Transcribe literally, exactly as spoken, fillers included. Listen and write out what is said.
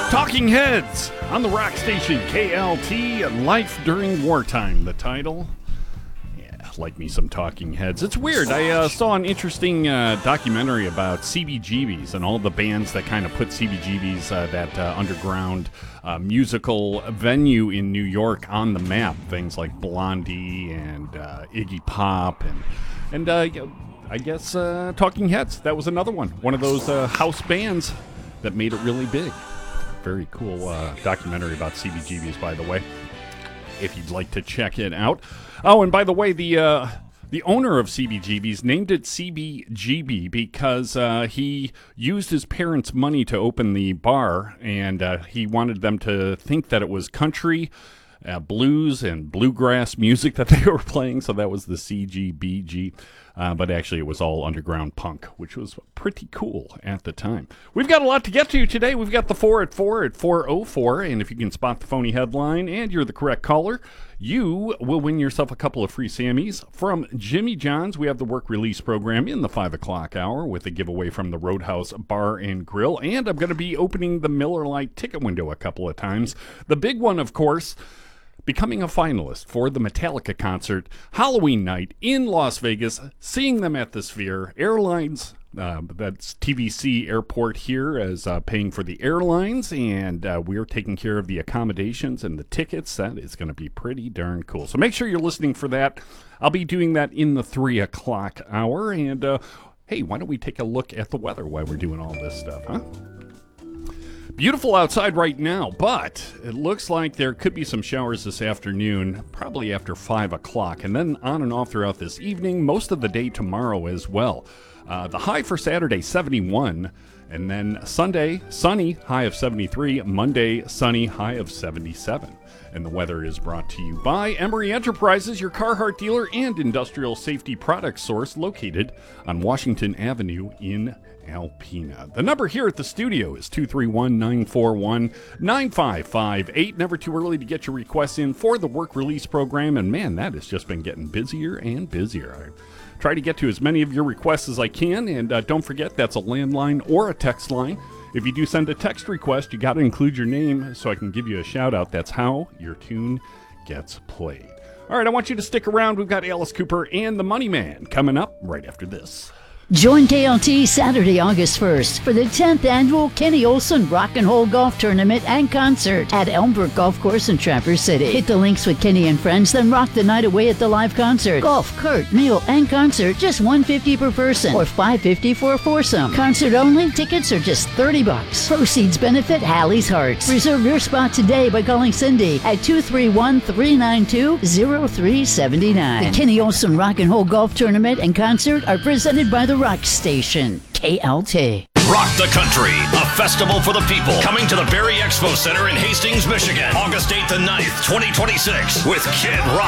Talking Heads on the rock station K L T, Life During Wartime, the title. Yeah, like me some Talking Heads. It's weird. I uh, saw an interesting uh, documentary about C B G B's and all the bands that kind of put C B G B's, uh, that uh, underground uh, musical venue in New York, on the map. Things like Blondie and uh, Iggy Pop and, and uh, I guess uh, Talking Heads. That was another one. One of those uh, house bands that made it really big. Very cool uh, documentary about C B G B's, by the way, if you'd like to check it out. Oh, and by the way, the uh, the owner of C B G B's named it C B G B because uh, he used his parents' money to open the bar, and uh, he wanted them to think that it was country, uh, blues, and bluegrass music that they were playing, so that was the C G B G. Uh, but actually, it was all underground punk, which was pretty cool at the time. We've got a lot to get to today. We've got the four at four at four oh four, and if you can spot the phony headline and you're the correct caller, you will win yourself a couple of free Sammies from Jimmy John's. We have the work release program in the five o'clock hour with a giveaway from the Roadhouse Bar and Grill, and I'm going to be opening the Miller Lite ticket window a couple of times. The big one, of course, becoming a finalist for the Metallica concert Halloween night in Las Vegas, seeing them at the Sphere. Airlines, uh, that's T V C Airport here, is uh, paying for the airlines, and uh, we're taking care of the accommodations and the tickets. That is going to be pretty darn cool. So make sure you're listening for that. I'll be doing that in the three o'clock hour, and uh, hey, why don't we take a look at the weather while we're doing all this stuff, huh? Beautiful outside right now, but it looks like there could be some showers this afternoon, probably after five o'clock, and then on and off throughout this evening, most of the day tomorrow as well. Uh, the high for Saturday, seventy-one, and then Sunday, sunny, high of seventy-three, Monday, sunny, high of seventy-seven. And the weather is brought to you by Emery Enterprises, your Carhartt dealer and industrial safety product source located on Washington Avenue in Alpena. The number here at the studio is two three one, nine four one, nine five five eight. Never too early to get your requests in for the work release program, and man, that has just been getting busier and busier. I try to get to as many of your requests as I can, and uh, don't forget, that's a landline or a text line. If you do send a text request, you got to include your name so I can give you a shout out. That's how your tune gets played. All right, I want you to stick around. We've got Alice Cooper and the Money Man coming up right after this. Join K L T Saturday, August first for the tenth annual Kenny Olson Rock and Roll Golf Tournament and Concert at Elmbrook Golf Course in Traverse City. Hit the links with Kenny and friends, then rock the night away at the live concert. Golf, cart, meal, and concert, just one hundred fifty dollars per person or five hundred fifty dollars for a foursome. Concert only, tickets are just thirty bucks. Proceeds benefit Hallie's Hearts. Reserve your spot today by calling Cindy at two three one, three nine two, zero three seven nine. The Kenny Olson Rock and Roll Golf Tournament and Concert are presented by the Rock Station, K L T. Rock the Country, a festival for the people, coming to the Berry Expo Center in Hastings, Michigan, August eighth and ninth, twenty twenty-six, with Kid Rock.